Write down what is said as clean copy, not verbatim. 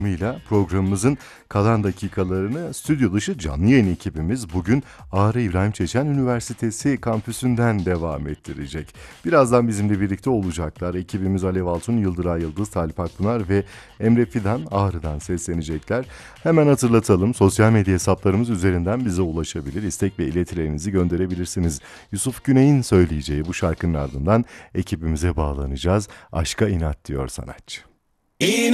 Programımızın kalan dakikalarını stüdyo dışı canlı yayın ekibimiz bugün Ağrı İbrahim Çeçen Üniversitesi kampüsünden devam ettirecek. Birazdan bizimle birlikte olacaklar. Ekibimiz Alev Altun, Yıldıray Yıldız, Talip Akpınar ve Emre Fidan Ağrı'dan seslenecekler. Hemen hatırlatalım, sosyal medya hesaplarımız üzerinden bize ulaşabilir, istek ve iletilerinizi gönderebilirsiniz. Yusuf Güney'in söyleyeceği bu şarkının ardından ekibimize bağlanacağız. Aşka inat diyor sanatçı.